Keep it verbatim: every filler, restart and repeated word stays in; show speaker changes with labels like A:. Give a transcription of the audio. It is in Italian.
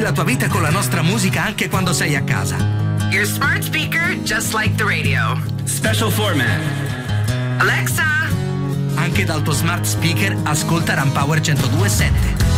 A: la tua vita con la nostra musica anche quando sei a casa.
B: Your smart speaker just like the radio.
C: Special format.
B: Alexa.
A: Anche dal tuo smart speaker ascolta Rampower centodue e sette.